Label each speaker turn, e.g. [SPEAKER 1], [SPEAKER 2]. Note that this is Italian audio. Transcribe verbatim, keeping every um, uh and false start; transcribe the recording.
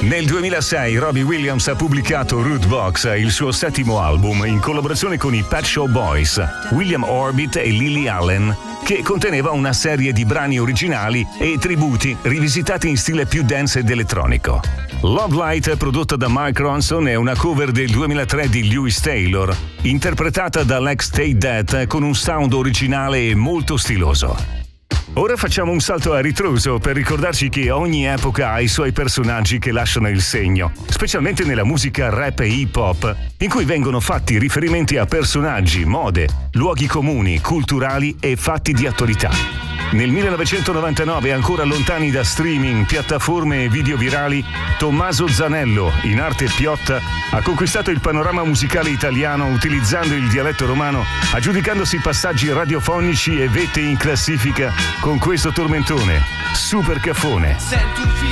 [SPEAKER 1] Nel duemilasei Robbie Williams ha pubblicato Rudebox, il suo settimo album, in collaborazione con i Pet Shop Boys, William Orbit e Lily Allen, che conteneva una serie di brani originali e tributi rivisitati in stile più dance ed elettronico. Love Light, prodotta da Mark Ronson, è una cover del duemilatré di Lewis Taylor, interpretata dall'ex Take That con un sound originale e molto stiloso. Ora facciamo un salto a ritroso per ricordarci che ogni epoca ha i suoi personaggi che lasciano il segno, specialmente nella musica rap e hip hop, in cui vengono fatti riferimenti a personaggi, mode, luoghi comuni, culturali e fatti di attualità. Nel millenovecentonovantanove, ancora lontani da streaming, piattaforme e video virali, Tommaso Zanello, in arte piotta, ha conquistato il panorama musicale italiano utilizzando il dialetto romano, aggiudicandosi passaggi radiofonici e vette in classifica con questo tormentone, Super Caffone.